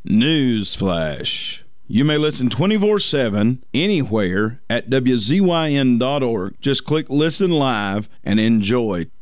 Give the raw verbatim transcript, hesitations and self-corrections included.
Newsflash. You may listen twenty-four seven anywhere at W Z Y N dot org. Just click Listen Live and enjoy